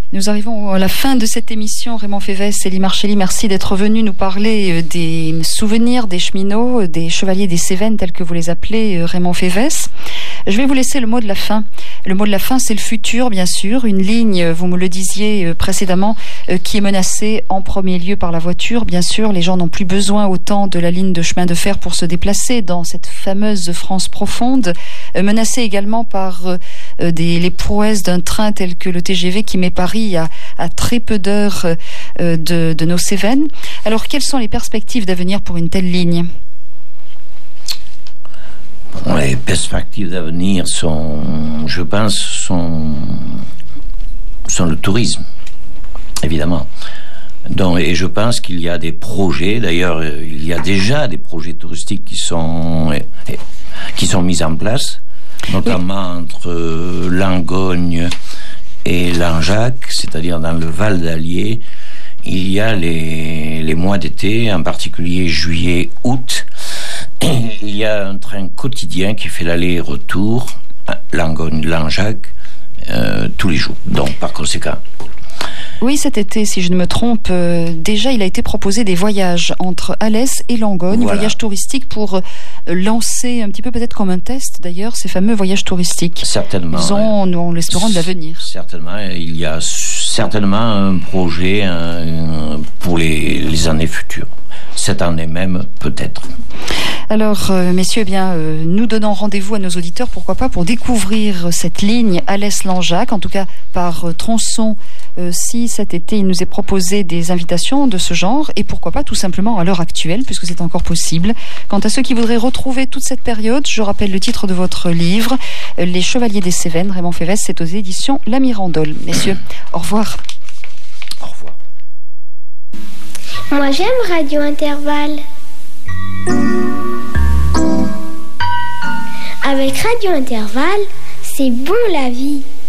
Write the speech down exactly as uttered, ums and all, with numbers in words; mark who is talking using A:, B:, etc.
A: Nous arrivons à la fin de cette émission. Raymond Févès, Élie Marchelly, merci d'être venu nous parler des souvenirs des cheminots, des chevaliers des Cévennes, tels que vous les appelez, Raymond Févès. Je vais vous laisser le mot de la fin. Le mot de la fin, c'est le futur, bien sûr. Une ligne, vous me le disiez précédemment, qui est menacée en premier lieu par la voiture. Bien sûr, les gens n'ont plus besoin autant de la ligne de chemin de fer pour se déplacer dans cette fameuse France profonde. Menacée également par des, les prouesses d'un train tel que le T G V qui met Paris À, à très peu d'heures euh, de, de nos Cévennes. Alors, quelles sont les perspectives d'avenir pour une telle ligne ?
B: Bon, les perspectives d'avenir sont, je pense, sont, sont le tourisme, évidemment. Donc, et je pense qu'il y a des projets, d'ailleurs, il y a déjà des projets touristiques qui sont, qui sont mis en place, notamment oui. entre Langogne et Langeac, c'est-à-dire dans le Val d'Allier, il y a les, les mois d'été, en particulier juillet, août. Il y a un train quotidien qui fait l'aller-retour, Langogne-Langeac, euh, tous les jours. Donc, par conséquent...
A: Oui, cet été, si je ne me trompe, euh, déjà il a été proposé des voyages entre Alès et Langogne, voilà. Voyages touristiques pour euh, lancer un petit peu peut-être comme un test d'ailleurs ces fameux voyages touristiques.
B: Certainement.
A: Ils ont, nous, on l'espérons, de l'avenir.
B: Certainement, il y a certainement un projet un, pour les, les années futures. Cette année même, peut-être.
A: Alors, euh, messieurs, eh bien, euh, nous donnons rendez-vous à nos auditeurs, pourquoi pas, pour découvrir cette ligne Alès-Langeac, en tout cas par euh, tronçon, euh, si cet été il nous est proposé des invitations de ce genre, et pourquoi pas tout simplement à l'heure actuelle, puisque c'est encore possible. Quant à ceux qui voudraient retrouver toute cette période, je rappelle le titre de votre livre, euh, Les Chevaliers des Cévennes, Raymond Févès, c'est aux éditions La Mirandole. Messieurs, au revoir.
B: Au revoir.
C: Moi j'aime Radio Intervalle. Avec Radio Intervalle, c'est bon la vie.